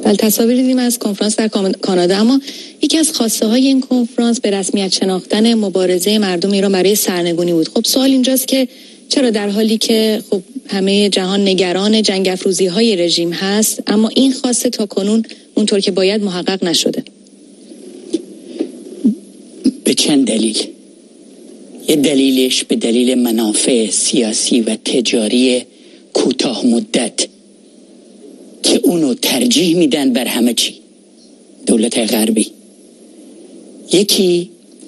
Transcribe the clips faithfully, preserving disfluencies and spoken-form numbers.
بله، تصاویر دیدیم از کنفرانس در کانادا، اما یکی از خواسته های این کنفرانس به رسمیت شناختن مبارزه مردم ایران برای سرنگونی بود. خب سوال اینجاست که چرا در حالی که خب همه جهان نگران جنگ افروزی های رژیم هست، اما این خواسته تا کنون اونطور که باید محقق نشده؟ به چند دلیل. یه دلیلش به دلیل منافع سیاسی و تجاری کوتاه مدت که اونو ترجیح میدن بر همه چی، دولت غربی. یکی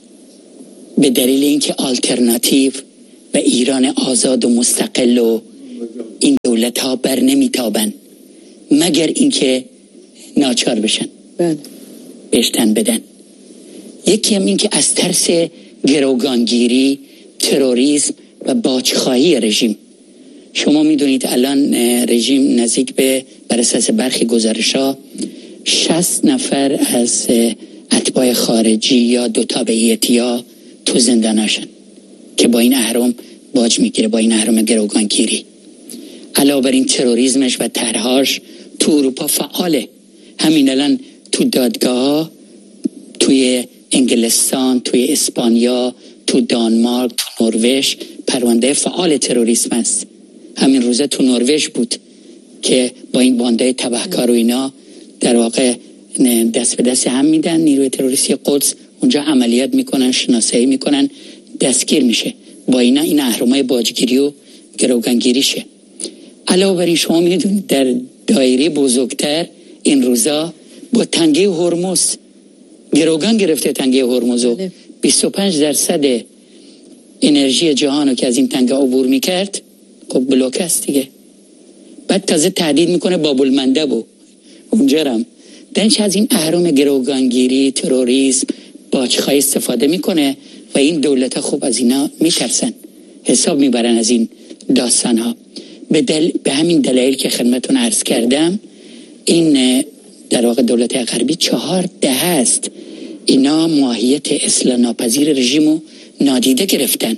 به دلیل اینکه آلترناتیو و ایران آزاد و مستقل و این دولت ها بر نمیتابن مگر اینکه ناچار بشن بهشتن بدن. یکی هم این که از ترس گروگانگیری، تروریسم و باجخواهی رژیم. شما میدونید الان رژیم نزدیک به بر اساس برخی گزارش‌ها شصت نفر از اتباع خارجی یا دو تابعیتی ها تو زنداناشن که با این اهرم باج میگیره، با این اهرم گروگانگیری. علاوه بر این تروریسمش و طرحهاش تو اروپا فعاله. همین الان تو دادگاه، توی انگلستان، توی اسپانیا، تو دانمارک، تو نروژ پرونده فعال تروریسم است. همین روزه تو نروژ بود که با این بانده تبهکار و اینا در واقع دست به دست هم میدن. نیروی تروریستی قدس اونجا عملیات میکنن، شناسایی میکنن، دستگیر میشه. با اینا این اهرمای باجگیری و گروگانگیریشه. علاوه بر این شما میدونید در دایره بزرگتر این روزا با تنگه هرمز گروگان گرفته. تنگه هرمزو بیست و پنج درصد انرژی جهانو که از این تنگه عبور میکرد خب بلوک است دیگه. بعد تازه تهدید میکنه باب المندب و اونجا رم دنچ از این اهرم گروگانگیری، تروریسم، باجخواهی استفاده میکنه و این دولت ها خوب از اینا میترسن، حساب میبرن از این داستان ها. به, دل... به همین دلایل که خدمتون عرض کردم، این در واقع دولت غربی چهار دهه است اینا ماهیت اصلاح ناپذیر رژیمو نادیده گرفتن.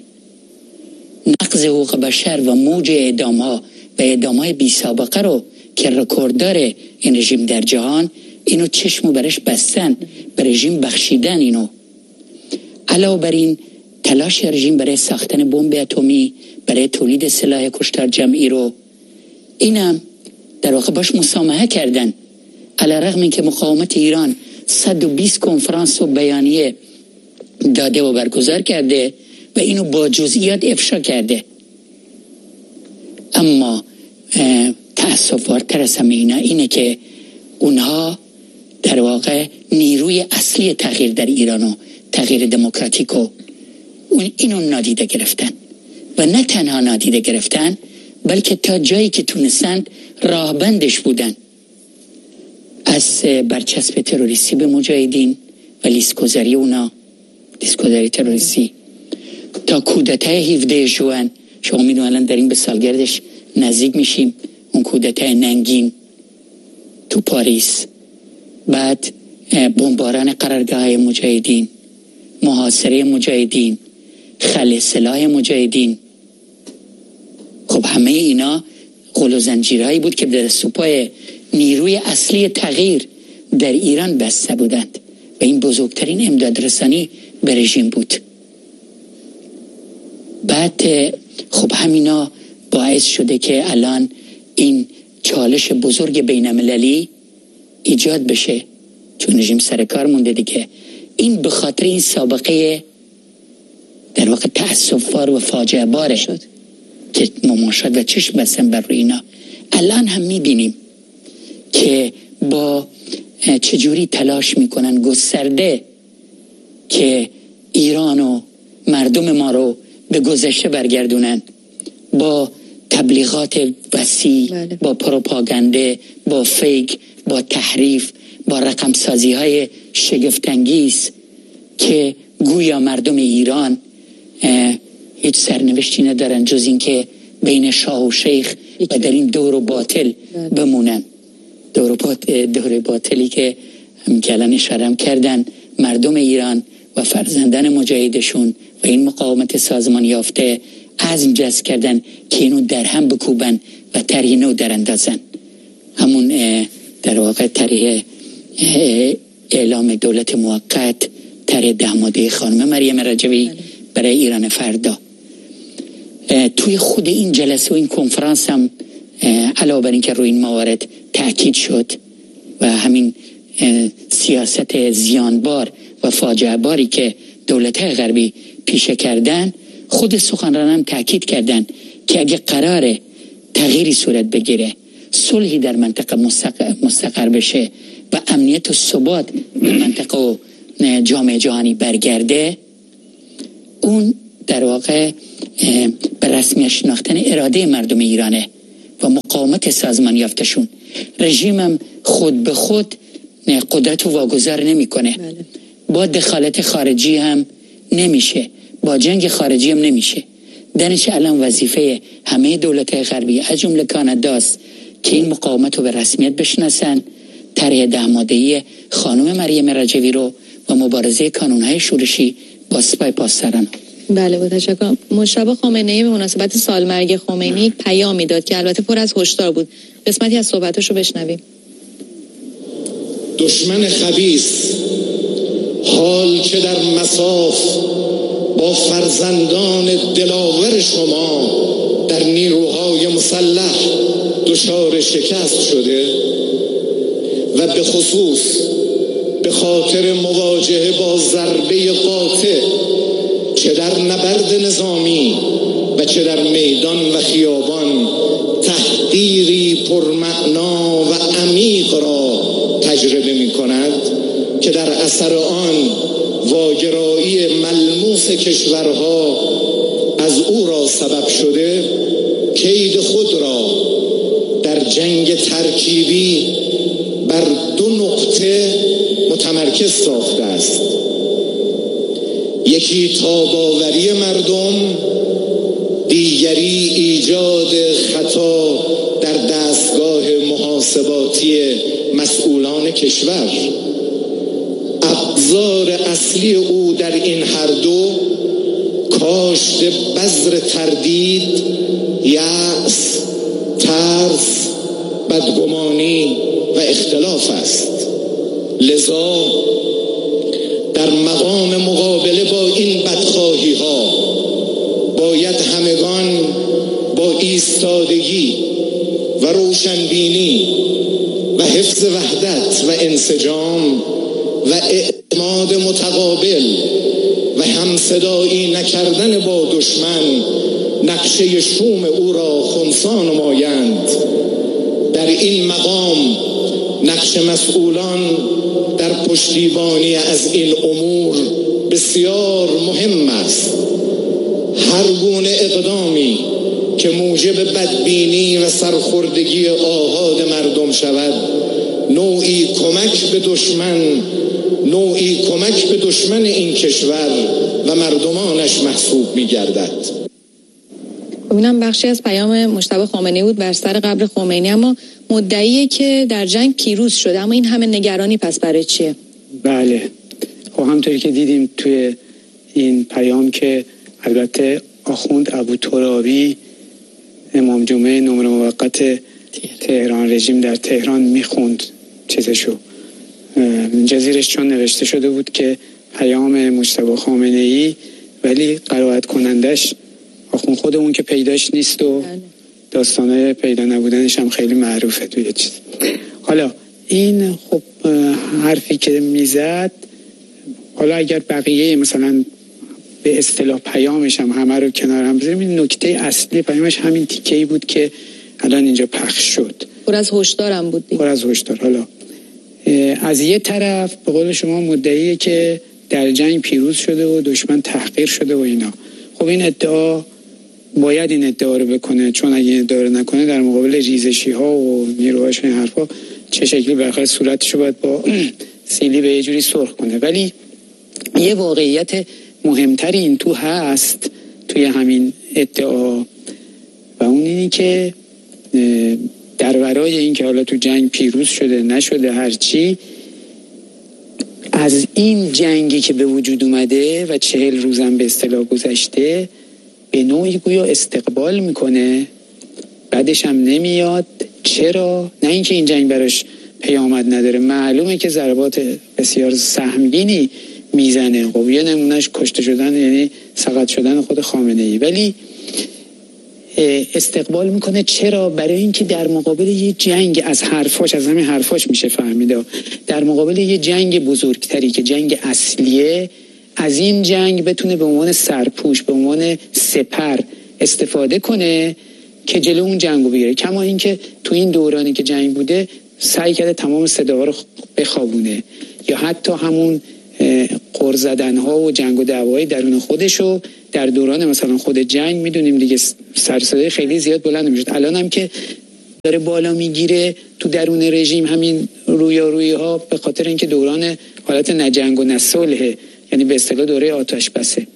نقض حقوق بشر و موج اعدام ها و اعدام های بی سابقه رو که رکورددار این رژیم در جهان، اینو چشمو برش بستن، به رژیم بخشیدن اینو. علاوه بر این تلاش رژیم برای ساختن بمب اتمی، برای تولید سلاح کشتار جمعی رو اینم در واقع باش مسامحه کردن. علیرغم اینکه مقاومت ایران صد و بیست کنفرانس و بیانیه داده و برگزار کرده و اینو با جزئیات افشا کرده، اما تأسف‌بارتر از همه اینا اینه که اونها در واقع نیروی اصلی تغییر در ایرانو، تغییر دموکراتیکو، اینو نادیده گرفتن. و نه تنها نادیده گرفتن بلکه تا جایی که تونستند راهبندش بودن. از برچسب تروریستی به مجاهدین و لیستگذاری اونا، لیستگذاری تروریستی، تا کودتای هفده ژوئن. شما میدونید الان داریم به سالگردش نزدیک میشیم، اون کودتای ننگین تو پاریس، بعد بمباران قرارگاه مجاهدین، محاصره مجاهدین، خلع سلاح مجاهدین. خب همه اینا قل و زنجیرهایی بود که در سوپای نیروی اصلی تغییر در ایران بسته بودند و این بزرگترین امداد رسانی به رژیم بود. بعد خب همینا باعث شده که الان این چالش بزرگ بین‌المللی ایجاد بشه، چون رژیم سر کار مونده دیگه. این به خاطر این سابقه در واقع تأسف‌بار و فاجعه باره شد که مماشات و چشم بستن بر روی اینا. الان هم میبینیم که با چجوری تلاش میکنن گسترده که ایران و مردم ما رو به گذشته برگردونن، با تبلیغات وسیع، بله. با پروپاگانده، با فیک، با تحریف، با رقم سازی های شگفت‌انگیز که گویا مردم ایران هیچ سرنوشتی ندارن جز این که بین شاه و شیخ و در این دور و باطل بمونن. دور و باطل، دور باطلی که هم کلان اشاره کردن مردم ایران و فرزندان مجاهدشون و این مقاومت سازمان یافته عزم جذب کردن که اینو در هم بکوبن و طرحی نو در اندازن. همون در واقع واقع طرح اعلام دولت موقت، طرح ده ماده خانم مریم رجوی برای ایران فردا. توی خود این جلسه و این کنفرانس هم علاوه بر این که روی این موارد تأکید شد و همین سیاست زیانبار و فاجعه باری که دولت‌های غربی پیشه کردن، خود سخنرانان هم تأکید کردن که اگه قراره تغییری صورت بگیره، صلحی در منطقه مستقر بشه و امنیت و ثبات در منطقه و جامعه جهانی برگرده، اون در واقع به رسمیت شناختن اراده مردم ایرانه و مقاومت سازمان یافتشون. رژیم هم خود به خود قدرت رو واگذار نمیکنه. با دخالت خارجی هم نمیشه، با جنگ خارجی هم نمیشه. درنچه الان وظیفه همه دولت‌های غربی از جمله کاناداست که این مقاومت رو به رسمیت بشناسن، طرح ده ماده‌ای خانم مریم رجوی رو و مبارزه کانون‌های شورشی با سپاه پاسداران. بله با تشکر. مجتبی خامنه‌ای به مناسبت سالمرگ خمینی یک پیامی داد که البته پر از هشدار بود. قسمتی از صحبتاشو بشنویم. دشمن خبیث حال که در مصاف با فرزندان دلاور شما در نیروهای مسلح دچار شکست شده و به خصوص به خاطر مواجهه با ضربه قاطع چه در نبرد نظامی و چه در میدان و خیابان تحقیری پرمعنا و عمیق را تجربه می کند که در اثر آن واگرایی ملموس کشورها از او را سبب شده کید خود را در جنگ ترکیبی بر دو نقطه متمرکز ساخته است. یکی تاباوری مردم، دیگری ایجاد خطا در دستگاه محاسباتی مسئولان کشور. ابزار اصلی او در این هر دو کاشت بذر تردید، یأس، ترس، بدگمانی و اختلاف است. لذا در مقام مقابله با این بدخواهی ها باید همگان با ایستادگی و روشنبینی و حفظ وحدت و انسجام و اعتماد متقابل و همصدایی نکردن با دشمن نقشه شوم او را خنثی نمایند. در این مقام نقش مسئولان در پشتیبانی از این امور بسیار مهم است. هر گونه اقدامی که موجب بدبینی و سرخوردگی آحاد مردم شود نوعی کمک به دشمن نوعی کمک به دشمن این کشور و مردمانش محسوب می گردد. اینم بخشی از پیام مجتبی خامنه‌ای بود بر سر قبر خمینی، اما مدعیه که در جنگ پیروز شده، اما این همه نگرانی پس برای چیه؟ بله خب همونطوری که دیدیم توی این پیام که البته آخوند ابو ترابی امام جمعه نمره موقت تهران رژیم در تهران میخوند چیزشو اینجا زیرش چون نوشته شده بود که پیام مجتبی خامنه‌ای، ولی قرائت کنندش آخوند خودمون که پیداش نیست و داستانه پیدا نبودنش هم خیلی معروفه توی چیز. حالا این خب حرفی که میزد، حالا اگر بقیه مثلا به اصطلاح پیامش هم همه رو کنار هم بذاریم، این نکته اصلی پیامش همین تیکه‌ای بود که الان اینجا پخش شد. پر از هشدارم بود دیگه. پر از هشدار. حالا از یه طرف به قول شما مدعیه که در جنگ پیروز شده و دشمن تحقیر شده و اینا. خب این ادعا باید این ادعا رو بکنه، چون اگه این ادعا رو نکنه در مقابل ریزشی ها و نیروهاش این حرفا چه شکلی برخلاف صورتش رو باید با سیلی به یه جوری سرخ کنه. ولی یه واقعیت مهمتری این تو هست توی همین ادعا و اون اینی که در ورای این که حالا تو جنگ پیروز شده نشده هرچی، از این جنگی که به وجود اومده و چهل روزم به اصطلاح گذشته به نوعی گویا استقبال میکنه، بعدش هم نمیاد. چرا؟ نه اینکه این جنگ براش پیامد نداره. معلومه که ضربات بسیار سهمگینی میزنه. خب یه نمونهش کشته شدن، یعنی سقط شدن خود خامنه ای، ولی استقبال میکنه. چرا؟ برای اینکه در مقابل یه جنگ، از حرفاش، از همین حرفاش میشه فهمیده، در مقابل یه جنگ بزرگتری که جنگ اصلیه، از این جنگ بتونه به عنوان سرپوش، به عنوان سپر استفاده کنه که جلو اون جنگو بگیره. کما اینکه تو این دورانی که جنگ بوده سعی کرده تمام صداها رو بخوابونه، یا حتی همون قر زدن ها و جنگ و دعوای درون خودشو در دوران مثلا خود جنگ میدونیم دیگه سر صدای خیلی زیاد بلند میشد. الان هم که داره بالا میگیره تو درون رژیم همین رویارویی ها به خاطر اینکه دوران حالت نه جنگ و نه صلح، یعنی به اصطلاح دوره آتش بسه.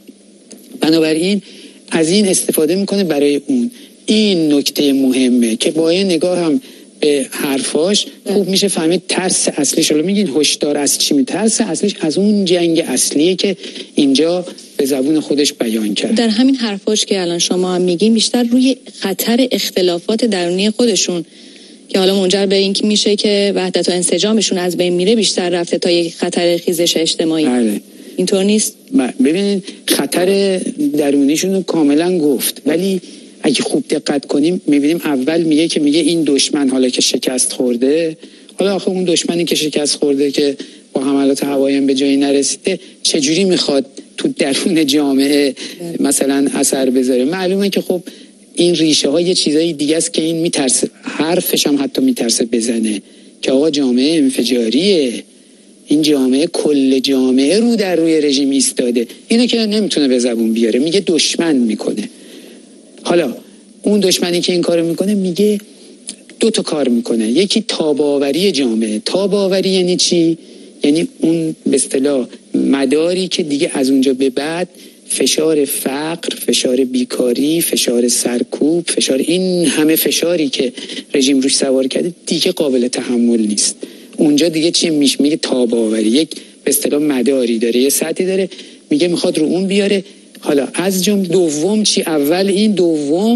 بنابراین از این استفاده میکنه برای اون. این نکته مهمه که با یه نگاه هم به حرفاش خوب میشه فهمید ترس اصلیش. حالا میگین هشدار از چی؟ می ترس اصلیش از اون جنگ اصلیه که اینجا به زبون خودش بیان کرد. در همین حرفاش که الان شما هم میگین بیشتر روی خطر اختلافات درونی خودشون که حالا منجر به این که میشه که وحدت و انسجامشون از بین میره بیشتر رفته تا یک خطر خیزش اجتماعی. بله. اینطور نیست؟ ببینید خطر درونیشون رو کاملا گفت، ولی اگه خوب دقت کنیم میبینیم اول میگه که میگه این دشمن حالا که شکست خورده، حالا آخه اون دشمنی که شکست خورده که با حملات هوایی هم به جایی نرسیده چجوری میخواد تو درون جامعه مثلا اثر بذاره؟ معلومه که خب این ریشه ها یه چیزای دیگه است که این میترسه، حرفش هم حتی میترسه بزنه که آقا جامعه انفجاریه، این جامعه کل جامعه رو در روی رژیم ایستاده. اینو که نمیتونه به زبون بیاره، میگه دشمن میکنه. حالا اون دشمنی که این کارو میکنه میگه دو تا کار میکنه. یکی تاباوری جامعه. تاباوری یعنی چی؟ یعنی اون به اصطلاح مداری که دیگه از اونجا به بعد فشار فقر، فشار بیکاری، فشار سرکوب، فشار این همه فشاری که رژیم روش سوار کرده دیگه قابل تحمل نیست. اونجا دیگه چی میشه؟ میگه تاباوری. یک به اصطلاح مداری داره، یه سطحی داره، میگه میخواد رو اون بیاره. حالا از جمله دوم چی؟ اول این دوم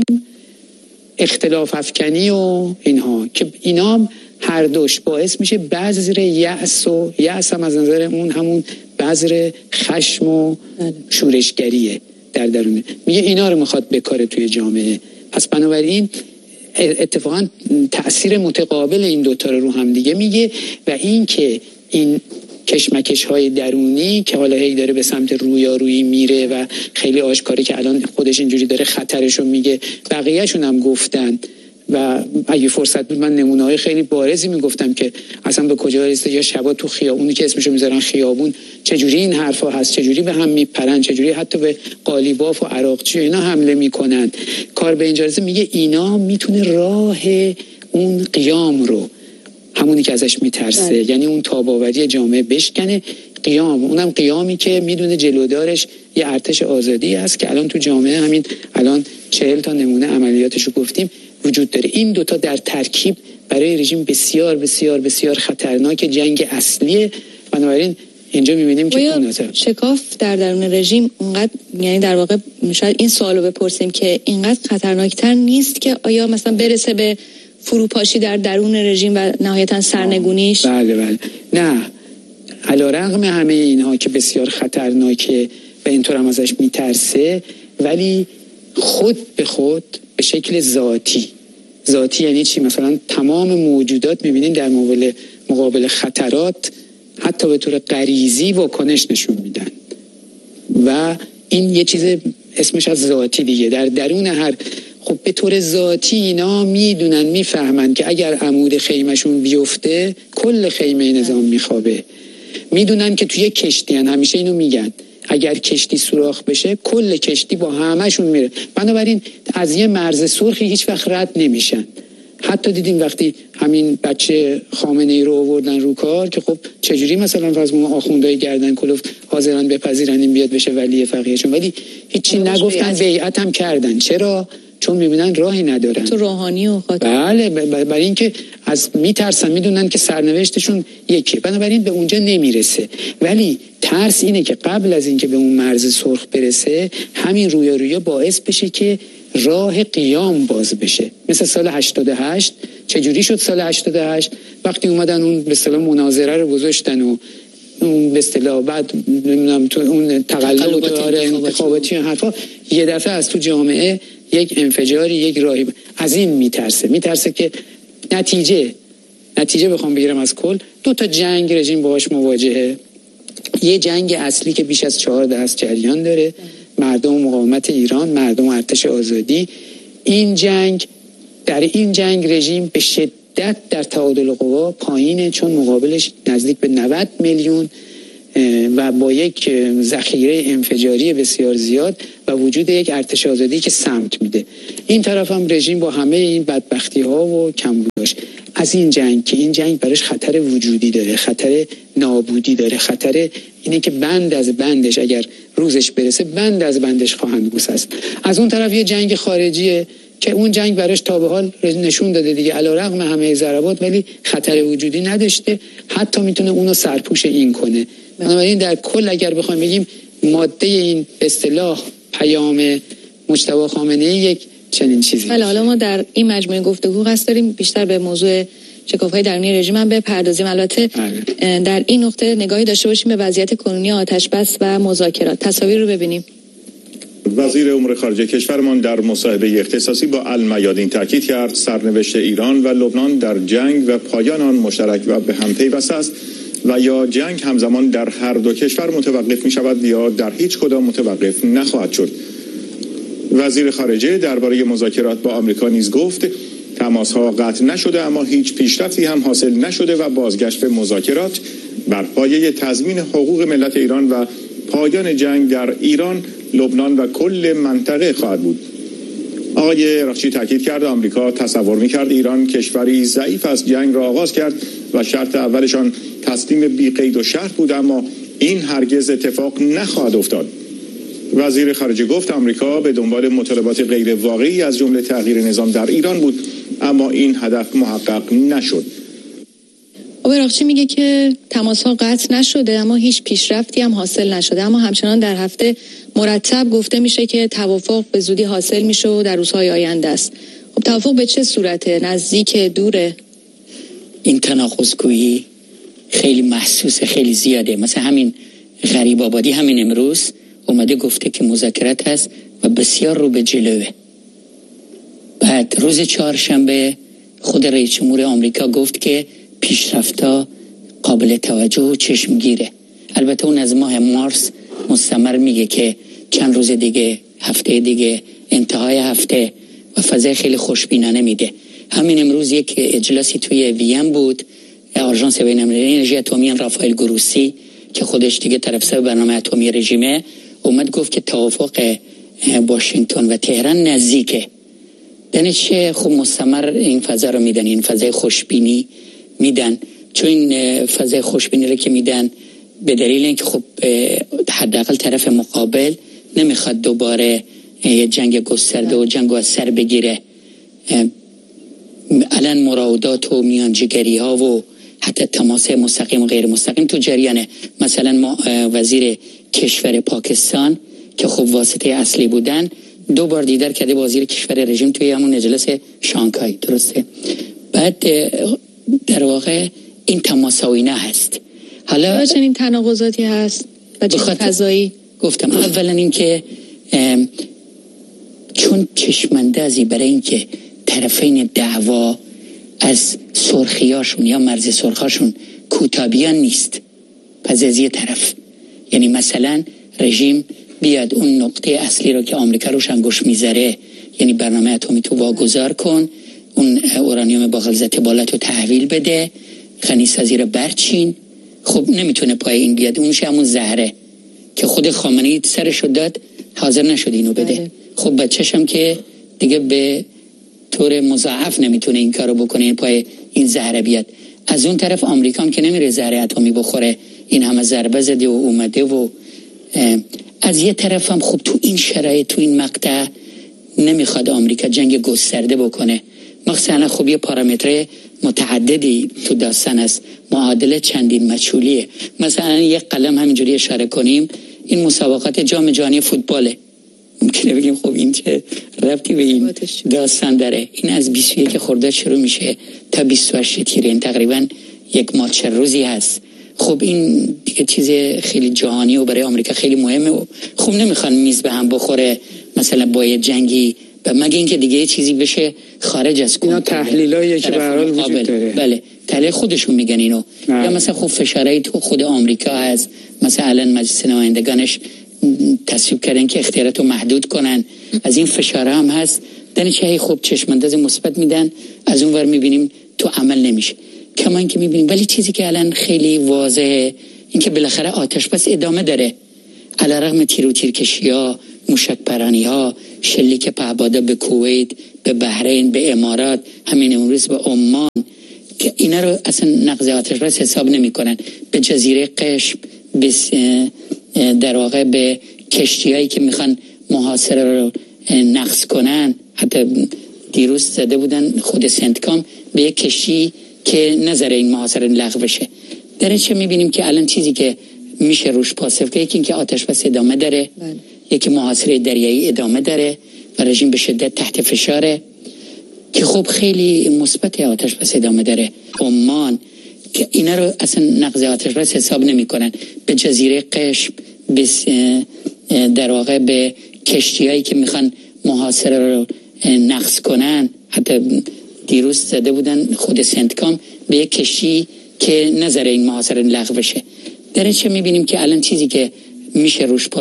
اختلاف افکنی و اینها که اینا هر دوش باعث میشه بذر یأس، و یأس هم از نظر اون همون بذر خشم و شورشگریه در درونه. میگه اینا رو میخواد بکاره توی جامعه. پس بنابراین اتفاقا تأثیر متقابل این دوتا رو رو هم دیگه میگه، و این که این کشمکش های درونی که حالا هی داره به سمت رویارویی میره و خیلی آشکاره که الان خودش اینجوری داره خطرشو میگه، بقیهشون هم گفتن و اگه فرصت بود من نمونه های خیلی بارزی میگفتم که اصلا به کجا رسیده. یا شبا تو خیابونی که اسمشو میذارن خیابون چجوری این حرفا هست، چجوری به هم میپرن، چجوری حتی به قالیباف و عراقچی اینا حمله میکنن. کار به اینجا رسیده. میگه اینا میتونه راه اون قیام رو، همونی که ازش میترسه، ده. یعنی اون تاباوری جامعه بشکنه. قیام، اونم قیامی که میدونه جلودارش یه ارتش آزادی هست که الان تو جامعه همین الان چهل تا نمونه عملیاتشو گفتیم وجود داره. این دوتا در ترکیب برای رژیم بسیار بسیار بسیار خطرناک جنگ اصلیه. بنابراین اینجا میبینیم که اون شکاف در درون رژیم اونقدر، یعنی در واقع شاید این سوالو بپرسیم که اینقدر خطرناکتر نیست که آیا مثلا برسه به فروپاشی در درون رژیم و نهایتا سرنگونیش؟ بله بله نه، علیرغم همه اینها که بسیار خطرناکه و اینطور هم ازش میترسه، ولی خود به خود به شکل ذاتی. ذاتی یعنی چی؟ مثلا تمام موجودات میبینین در مقابل مقابل خطرات حتی به طور غریزی واکنش نشون میدن و این یه چیز اسمش از ذاتی دیگه. در درون هر خب به طور ذاتی اینا میدونن، میفهمن که اگر عمود خیمهشون بیفته کل خیمه نظام میخوابه. میدونن که توی کشتی هن. همیشه اینو میگن اگر کشتی سوراخ بشه کل کشتی با همه‌شون میره. بنابراین از یه مرز سرخی هیچ وقت رد نمیشن. حتی دیدیم وقتی همین بچه خامنه ای رو آوردن رو کار که خب چجوری مثلا فرض آخوندهای گردن کلوف حاضرن بپذیرن این بیاد بشه ولی فقیهشون، ولی هیچی نگفتن، بیعت هم کردن. چرا؟ چون میبینن راهی ندارن. تو روحانی و خاطر. بله، برای اینکه از میترسن، میدونن که سرنوشتشون یکیه، بنابراین به اونجا نمیرسه. ولی ترس اینه که قبل از اینکه به اون مرز سرخ برسه همین رویارویی باعث بشه که راه قیام باز بشه. مثل سال هشتاد و هشت چجوری شد سال هشتاد و هشت وقتی اومدن اون به اصطلاح مناظره رو گذاشتن و اون به اصطلاح بعد نمیدونم تو اون تقلب و انتخاباتی حرفا یه دفعه از تو جامعه یک انفجاری یک راهی از این میترسه میترسه که نتیجه نتیجه بخوام بگیرم از کل دو تا جنگ رژیم باهاش مواجهه. یه جنگ اصلی که بیش از چهار دست جریان داره، مردم مقاومت ایران، مردم ارتش آزادی. این جنگ در این جنگ رژیم به شدت در تعادل قوا پایینه، چون مقابلش نزدیک به نود میلیون و با یک ذخیره انفجاری بسیار زیاد و وجود یک ارتش آزادی که سمت میده. این طرف هم رژیم با همه این بدبختی ها و کمبوداش از این جنگ که این جنگ براش خطر وجودی داره، خطر نابودی داره، خطر اینه که بند از بندش اگر روزش برسه بند از بندش خواهند بوس است. از اون طرف یه جنگ خارجیه که اون جنگ براش تا به حال نشون داده دیگه علیرغم همه ضربات ولی خطر وجودی نداشته، حتی میتونه اونو سرپوش این کنه. بنابراین در کل اگر بخوایم بگیم ماده این اصطلاح پیام مجتبی خامنه‌ای یک چنین چیزی. بله، حالا ما در این مجموعه گفتگو قصد داریم بیشتر به موضوع شکاف‌های درونی رژیم هم بپردازیم. البته در این نقطه نگاهی داشته باشیم به وضعیت کنونی آتش‌بس و مذاکرات. تصاویر رو ببینیم. وزیر امور خارجه کشورمان در مصاحبه اختصاصی با المیادین تاکید کرد سرنوشت ایران و لبنان در جنگ و پایان آن مشترک و به هم پیوسته است و یا جنگ همزمان در هر دو کشور متوقف می شود یا در هیچ کدام متوقف نخواهد شد. وزیر خارجه درباره مذاکرات با آمریکا نیز گفت تماس‌ها قطع نشده اما هیچ پیشرفتی هم حاصل نشده و بازگشت به مذاکرات بر پایه تضمین حقوق ملت ایران و پایان جنگ در ایران، لبنان و کل منطقه خواهد بود. آقای رخشی تاکید کرد آمریکا تصور می‌کرد ایران کشوری ضعیف از جنگ را آغاز کرد و شرط اولشان تسلیم بی قید و شرط بود، اما این هرگز اتفاق نخواهد افتاد. وزیر خارجه گفت آمریکا به دنبال مطالبات غیر واقعی از جمله تغییر نظام در ایران بود، اما این هدف محقق نشد. آقای رخشی میگه که تماس‌ها قطع نشده اما هیچ پیشرفتی هم حاصل نشده، اما همچنان در هفته مرتب گفته میشه که توافق به زودی حاصل میشه و در روزهای آینده است. خب توافق به چه صورته؟ نزدیک، دوره؟ این تناقض‌گویی خیلی محسوسه، خیلی زیاده. مثلا همین غریب آبادی همین امروز اومده گفته که مذاکرات هست و بسیار رو به جلوه. بعد روز چهارشنبه خود رئیس جمهور آمریکا گفت که پیشرفت‌ها قابل توجه و چشمگیره. البته اون از ماه مارس مستمر میگه که چند روز دیگه، هفته دیگه، انتهای هفته و فضای خیلی خوشبینانه میده. همین امروز یک اجلاسی توی وین بود، آژانس بین‌المللی انرژی اتمی رافائل گروسی که خودش دیگه طرفدار برنامه اتمی رژیمه اومد گفت که توافق واشنگتن و تهران نزدیکه. دانش خب مستمر این فضا رو میدن، این فضای خوشبینی میدن، چون این فضای خوشبینی رو که میدن به دلیل اینکه خب حداقل طرف مقابل نمیخواد دوباره یه جنگ گسترده و جنگ از سر بگیره. الان مراودات و میانجیگری ها و حتی تماس مستقیم و غیر مستقیم تو جریانه. مثلا ما وزیر کشور پاکستان که خب واسطه اصلی بودن دو بار دیدار کرده با وزیر کشور رژیم توی همون اجلاس شانگهای، درسته؟ بعد در واقع این تماساوینه هست. حالا چنین تناقضاتی هست و چه فضایی گفتم اولا این که چون چشماندازی برای این که طرفین دعوا از سرخیاشون یا مرز سرخاشون کوتابیان نیست، پس از یه طرف یعنی مثلا رژیم بیاد اون نقطه اصلی رو که آمریکا روش انگوش میذاره، یعنی برنامه اتمی تو واگذار کن، اون اورانیوم با غلظت بالا تو تحویل بده، غنیسازی رو برچین، خب نمیتونه پای این بیاد. اونش همون زهره که خود خامنه‌ای سرشو داد، حاضر نشد اینو بده. بله. خب بچه‌ش هم که دیگه به طور مضاعف نمیتونه این کارو بکنه، این پای این زهره بیاد. از اون طرف آمریکا هم که نمیره زهره اتمی بخوره، این همه ضربه زده و اومده و از یه طرف هم خب تو این شرایط تو این مقطع نمیخواد آمریکا جنگ گسترده بکنه. مثلا خب یه پارامتر متعددی تو داستان است، معادله چندین مجهولیه. مثلا یه قلم همینجوری اشاره کنیم، این مسابقات جام جهانی فوتباله، ممکنه بگیم خب این چه ربطی به این داستان داره؟ این از بیست و یک خرداد شروع میشه تا بیست و هشت تیر، این تقریبا یک ماه چهل روزی هست. خب این دیگه چیز خیلی جهانی و برای آمریکا خیلی مهمه و خب نمیخوان میز به هم بخوره مثلا با یه جنگی، و مگه اینکه دیگه چیزی بشه خارج از اینا تحلیلاییه که به هر حال وجود داره. بله تحلیل خودشون میگن اینو. نه. یا مثلا خب فشارهای تو خود آمریکا هست، مثلا الان مجلس نمایندگانش تصویب کردن که اختیاراتو محدود کنن، از این فشارها هم هست. در چه خب چشم انداز مثبت میدن، از اون ور میبینیم تو عمل نمیشه. کمان که میبینیم، ولی چیزی که الان خیلی واضحه این که بالاخره آتش بس ادامه داره، علیرغم تیر و تیرکشی‌ها، موشک پرانی‌ها، شلیک پهپادا به کویت، به بحرین، به امارات، همین امروز به عمان، که اینا رو اصلا نقض آتش بس حساب نمی‌کنن. به جزیره قشم، به در واقع به کشتی‌هایی که میخوان محاصره رو نقض کنن، حتی دیروز زده بودن خود سنتکام به یک کشتی که نظر این محاصره لغو بشه. در این چه میبینیم که الان چیزی که میشه روش پاسخ که یکی اینکه آتش بس ادامه داره، بله. یکی محاصره دریایی ادامه داره و رژیم به شدت تحت فشاره، که خب خیلی مثبت آتش بس ادامه داره. عمان که اینا رو اصلا نقض آتش بس حساب نمیکنن. به جزیره قشم، به در واقع به کشتی‌هایی که میخوان محاصره رو نقض کنن، حتی دیروز زده بودن خود سنتکام به یک کشتی که نظر این محاصره لغو بشه. در این چه میبینیم که الان چیزی که میشه روش